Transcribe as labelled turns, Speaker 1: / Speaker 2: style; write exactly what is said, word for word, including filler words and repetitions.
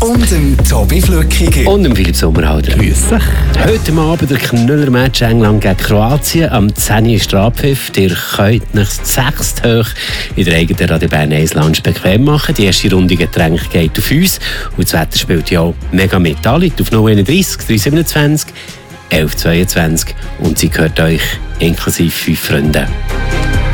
Speaker 1: und dem Tobi Flückiger.
Speaker 2: Und dem Philipp Sommerhalder.
Speaker 3: Grüß dich.
Speaker 2: Heute Abend der Knüller-Match England gegen Kroatien. Am zehn Uhr Strafpfiff. Ihr könnt nicht sechst hoch in der eigenen Radio Bern Eis Lounge bequem machen. Die erste Runde Getränke geht auf uns. Und das Wetter spielt ja auch mega mit. Anliegt auf null einunddreißig, drei siebenundzwanzig, elf zweiundzwanzig. Und sie gehört euch inklusive fünf Freunde.